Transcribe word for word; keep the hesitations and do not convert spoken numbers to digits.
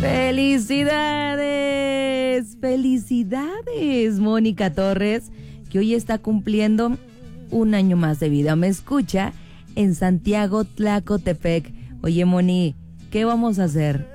¡Felicidades! ¡Felicidades, Mónica Torres, que hoy está cumpliendo un año más de vida! Me escucha en Santiago Tlacotepec. Oye, Moni, ¿qué vamos a hacer?